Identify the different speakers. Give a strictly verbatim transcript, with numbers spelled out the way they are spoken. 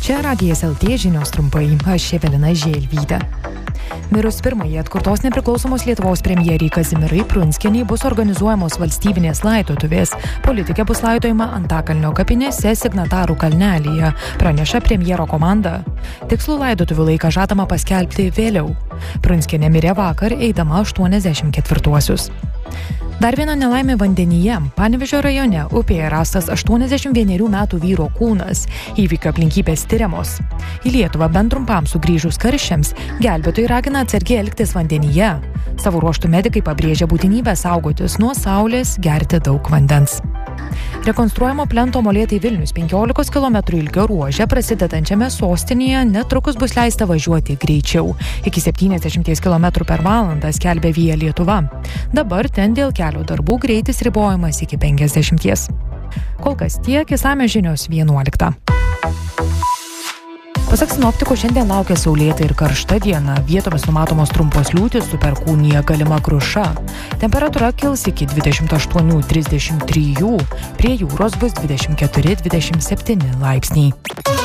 Speaker 1: Čia Radijas L T žinios trumpai, aš Evelina Želvytė. Mirus pirmąjį atkurtos nepriklausomos Lietuvos premjerei Kazimierai Prunskienei bus organizuojamos valstybinės laidotuvės. Politikė bus laidojama Antakalnio kapinėse Signatarų kalnelyje, praneša premjero komanda. Tikslų laidotuvių laiką žadama paskelbti vėliau. Prunskienė mirė vakar, eidama aštuoniasdešimt ketvirtuosius. Dar viena nelaimė vandenyje. Panevėžio rajone upėje rastas aštuoniasdešimt vienerių metų vyro kūnas. Įvykio aplinkybės tiriamos. Į Lietuvą bent trumpam sugrįžus karščiams, gelbėtojai ragina atsargiai elgtis vandenyje. Savo ruožtu medikai pabrėžia būtinybę saugotis nuo saulės, gerti daug vandens. Rekonstruojamo plento Molėtai Vilnius penkiolikos kilometrų ilgio ruože prasidedančiame sostinėje netrukus bus leista važiuoti greičiau. Iki septyniasdešimt kilometrų per valandą skelbia Via Lietuva. Dabar ten dėl kelio darbų greitis ribojamas iki penkiasdešimties. Kol kas tiek, išsamios žinios vienuoliktą. Pasak sinoptikų, šiandien laukia saulėta ir karšta diena. Vietomis numatomos trumpos liūtys, su perkūnija galima kruša. Temperatūra kils iki dvidešimt aštuoni trisdešimt trys, prie jūros bus dvidešimt keturi dvidešimt septyni laipsniai.